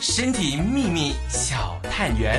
身体秘密小探员。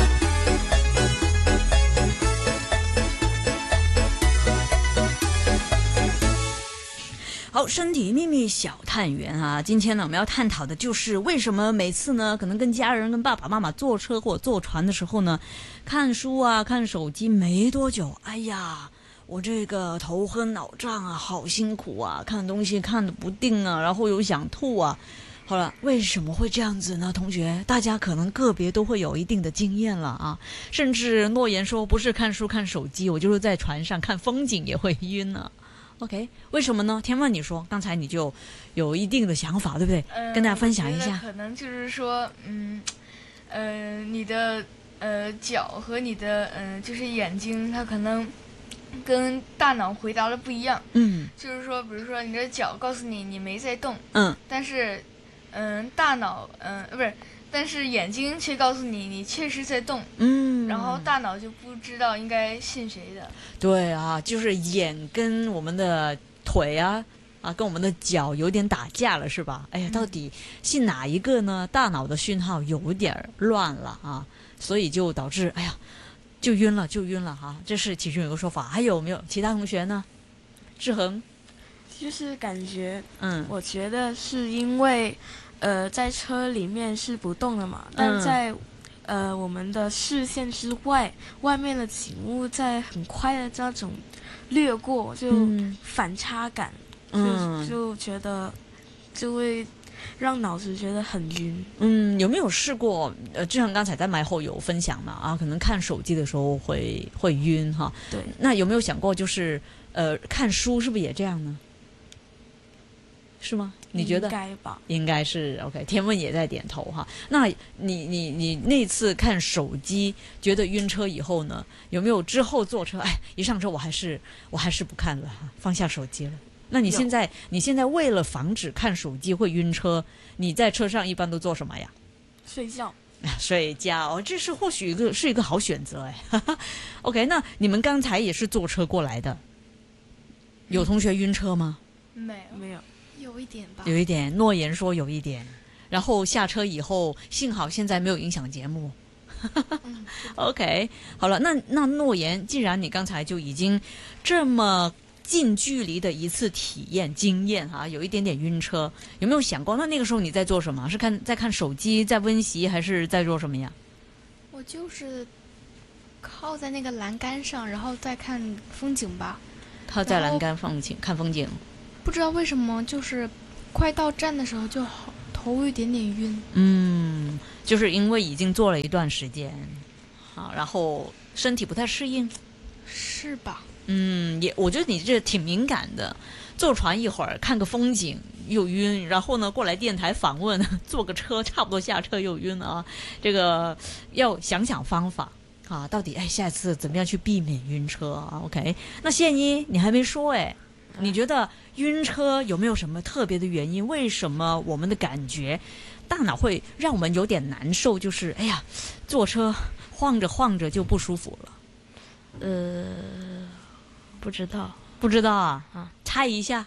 好，身体秘密小探员啊，今天呢我们要探讨的就是为什么每次呢可能跟家人跟爸爸妈妈坐车或者坐船的时候呢，看书啊看手机没多久，哎呀我这个头昏脑胀啊，好辛苦啊，看东西看得不定啊，然后又想吐啊。好了，为什么会这样子呢？同学，大家可能个别都会有一定的经验了啊，甚至诺言说不是看书看手机，我就是在船上看风景也会晕呢。OK， 为什么呢？天问，你说，刚才你就有一定的想法，对不对？跟大家分享一下。 可能就是说，你的脚和你的就是眼睛，它可能跟大脑回答的不一样。就是说，比如说你的脚告诉你你没在动，但是大脑不是。但是眼睛却告诉你，你确实在动，然后大脑就不知道应该信谁的。 对啊，就是眼跟我们的腿啊，跟我们的脚有点打架了，是吧？哎呀，到底信哪一个呢？大脑的讯号有点乱了啊，所以就导致哎呀，就晕了哈。这是其中有个说法，还有没有其他同学呢？志恒， 就是感觉，我觉得是因为。在车里面是不动的嘛，但在我们的视线之外，外面的景物在很快的这种掠过，就反差感，就觉得就会让脑子觉得很晕。 有没有试过？就像刚才在麦后有分享嘛，可能看手机的时候会晕哈。 对。 那有没有想过，就是看书是不是也这样呢？是吗？你觉得应该吧？ 应该是 OK。天问也在点头哈。那你那次看手机觉得晕车以后呢，有没有之后坐车？哎，一上车我还是不看了，放下手机了。那你现在为了防止看手机会晕车，你在车上一般都做什么呀？ 睡觉。 睡觉，这是或许是一个好选择哎。OK， 那你们刚才也是坐车过来的，有同学晕车吗？ 没有。 有一点吧， 有一点。诺言说有一点，然后下车以后，幸好现在没有影响节目。OK， 好了，那诺言，既然你刚才就已经这么近距离的一次体验经验哈，有一点点晕车，有没有想过那个时候你在做什么？是在看手机，在温习，还是在做什么呀？ 我就是靠在那个栏杆上，然后再看风景吧。 靠在栏杆看风景。 不知道为什么，就是快到站的时候就头有一点点晕。 就是因为已经坐了一段时间，然后身体不太适应， 是吧？ 我觉得你这挺敏感的。坐船一会儿看个风景又晕，然后呢过来电台访问，坐个车差不多下车又晕啊。这个要想想方法啊，到底下一次怎么样去避免晕车啊 ？OK， 那宪一你还没说你觉得晕车有没有什么特别的原因？为什么我们的感觉大脑会让我们有点难受？就是哎呀，坐车晃着就不舒服了。 不知道啊？猜一下。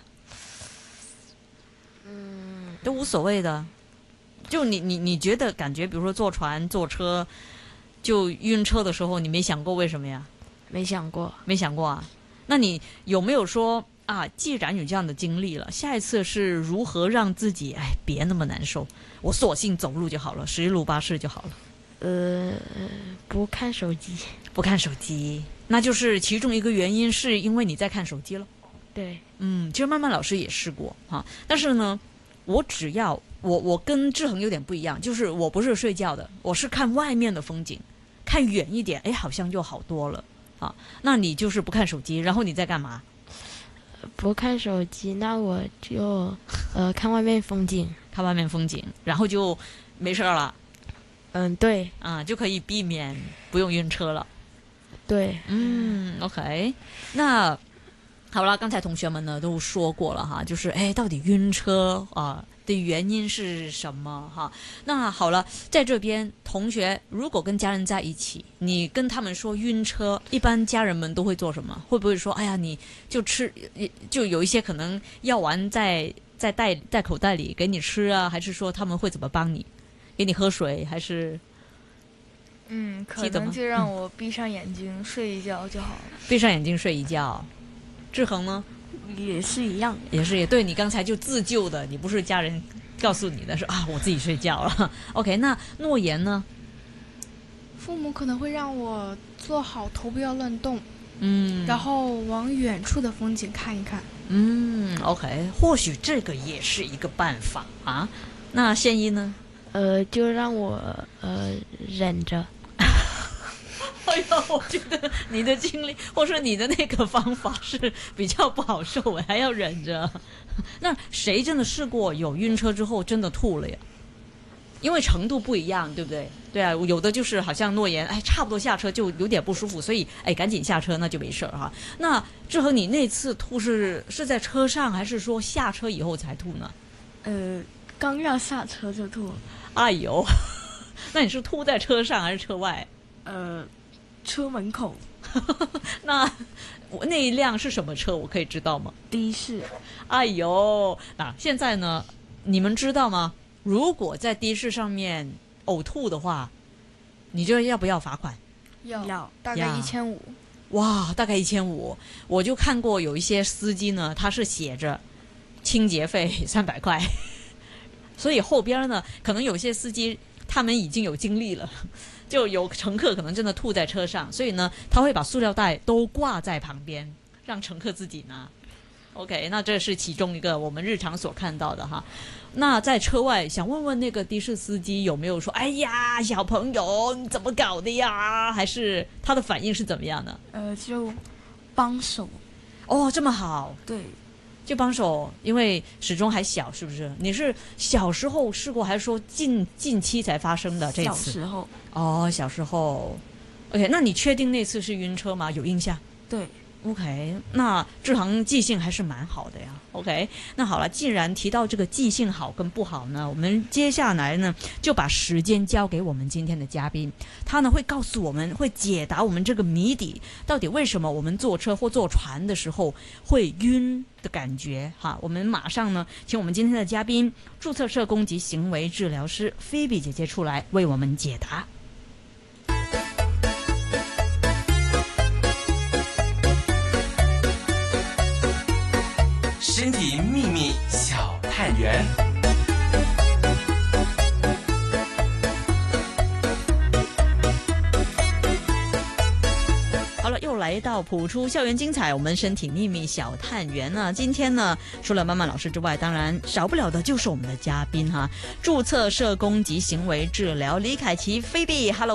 都无所谓的。就你觉得感觉，比如说坐船坐车就晕车的时候，你没想过为什么呀？ 没想过啊？那你有没有说？既然有这样的经历了，下一次是如何让自己别那么难受？我索性走路就好了，11路8式就好了。 不看手机， 那就是其中一个原因，是因为你在看手机了。 对， 其实曼曼老师也试过但是呢，我只要我跟志恒有点不一样，就是我不是睡觉的，我是看外面的风景，看远一点，好像就好多了那你就是不看手机，然后你在干嘛？ 不看手机，那我就看外面风景， 然后就没事了。 对， 就可以避免不用晕车了。 对 ，OK， 那好了，刚才同学们呢都说过了哈，就是到底晕车的原因是什么哈？那好了，在这边同学如果跟家人在一起，你跟他们说晕车，一般家人们都会做什么？会不会说，哎呀，你就有一些可能药丸在口袋里给你吃啊？还是说他们会怎么帮你？ 给你喝水还是？ 可能就让我闭上眼睛睡一觉就好了。 闭上眼睛睡一觉。志恒呢？ 也是一样， 也对，你刚才就自救的，你不是家人告诉你的，说我自己睡觉了。OK， 那诺言呢？ 父母可能会让我坐好，头不要乱动，然后往远处的风景看一看。 OK， 或许这个也是一个办法啊。那宪一呢？ 就让我忍着。 哎呀，我觉得你的经历或是你的那个方法是比较不好受，还要忍着。那谁真的试过有晕车之后真的吐了呀？因为程度不一样，对不对？对啊，有的就是好像诺言，差不多下车就有点不舒服，所以赶紧下车，那就没事哈。那志恒，你那次吐是在车上，还是说下车以后才吐呢？ 刚要下车就吐。 哎呦，那你是吐在车上还是车外？ 车门口。 那一辆是什么车？我可以知道吗？ 的士。 哎呦，那现在呢？你们知道吗？如果在的士上面呕吐的话，你觉得要不要罚款？ 要，大概1500。 哇，大概1500。我就看过有一些司机呢，他是写着清洁费300块，所以后边呢，可能有些司机他们已经有经历了。就有乘客可能真的吐在车上，所以呢，他会把塑料袋都挂在旁边，让乘客自己拿。OK， 那这是其中一个我们日常所看到的哈。那在车外，想问问那个的士司机有没有说：“哎呀，小朋友，你怎么搞的呀？”还是他的反应是怎么样的？ 就帮手。 哦，这么好。 对。 就帮手，因为始终还小，是不是？你是小时候试过，还是说近期才发生的这次？ 小时候。 小时候。OK， 那你确定那次是晕车吗？有印象？ 对。 OK， 那志恒记性还是蛮好的呀。OK， 那好了，既然提到这个记性好跟不好呢，我们接下来呢就把时间交给我们今天的嘉宾，他呢会告诉我们，会解答我们这个谜底，到底为什么我们坐车或坐船的时候会晕的感觉哈。我们马上呢请我们今天的嘉宾，注册社工及行为治疗师菲比姐姐出来为我们解答。 身体秘密小探员。 好了，又来到普出校园精彩，我们身体秘密小探员呢。今天呢，除了曼曼老师之外，当然少不了的就是我们的嘉宾哈，注册社工及行为治疗李凯琪菲比 ，Hello。